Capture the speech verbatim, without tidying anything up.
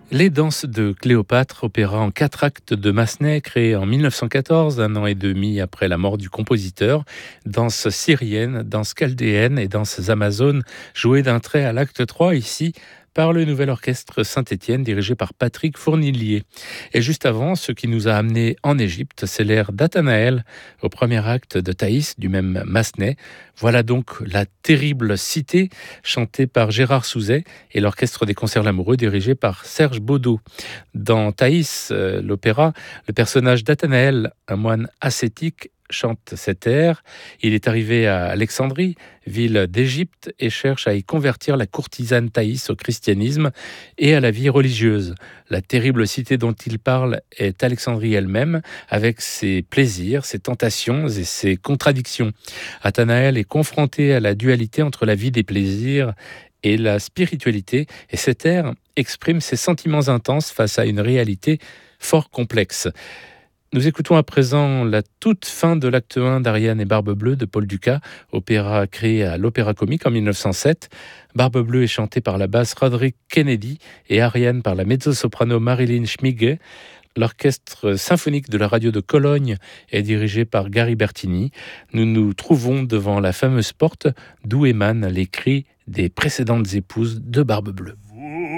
Les danses de Cléopâtre, opéra en quatre actes de Massenet, créé en mille neuf cent quatorze, un an et demi après la mort du compositeur. Danse syrienne, danse chaldéenne et danses amazones, jouées d'un trait à l'acte trois, ici, par le Nouvel Orchestre Saint-Étienne, dirigé par Patrick Fournillier. Et juste avant, ce qui nous a amenés en Égypte, c'est l'air d'Athanaël, au premier acte de Thaïs, du même Massenet. Voilà donc la terrible cité, chantée par Gérard Souzet, et l'Orchestre des Concerts Lamoureux, dirigé par Serge Baudot. Dans Thaïs, euh, l'opéra, le personnage d'Athanaël, un moine ascétique, chante cet air. Il est arrivé à Alexandrie, ville d'Égypte, et cherche à y convertir la courtisane Thaïs au christianisme et à la vie religieuse. La terrible cité dont il parle est Alexandrie elle-même, avec ses plaisirs, ses tentations et ses contradictions. Athanaël est confronté à la dualité entre la vie des plaisirs et la spiritualité, et cet air exprime ses sentiments intenses face à une réalité fort complexe. Nous écoutons à présent la toute fin de l'acte un d'Ariane et Barbe Bleue de Paul Dukas, opéra créé à l'Opéra Comique en mille neuf cent sept. Barbe Bleue est chantée par la basse Roderick Kennedy et Ariane par la mezzo-soprano Marilyn Schmige. L'orchestre symphonique de la radio de Cologne est dirigé par Gary Bertini. Nous nous trouvons devant la fameuse porte d'où émanent les cris des précédentes épouses de Barbe Bleue.